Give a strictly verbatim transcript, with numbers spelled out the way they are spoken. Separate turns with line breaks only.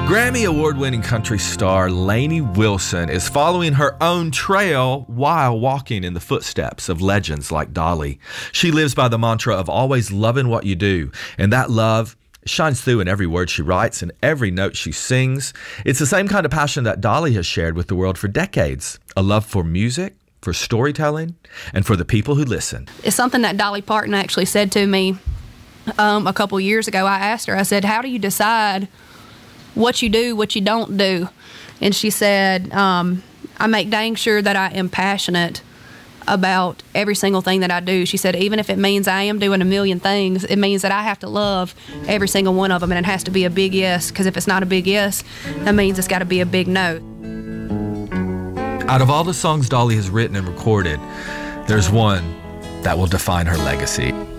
Grammy award-winning country star Lainey Wilson is following her own trail while walking in the footsteps of legends like Dolly. She lives by the mantra of always loving what you do, and that love shines through in every word she writes and every note she sings. It's the same kind of passion that Dolly has shared with the world for decades, a love for music, for storytelling, and for the people who listen.
It's something that Dolly Parton actually said to me um, a couple years ago. I asked her, I said, how do you decide what you do, what you don't do? And she said, um, I make dang sure that I am passionate about every single thing that I do. She said, even if it means I am doing a million things, it means that I have to love every single one of them, and it has to be a big yes, because if it's not a big yes, that means it's got to be a big no.
Out of all the songs Dolly has written and recorded, there's one that will define her legacy.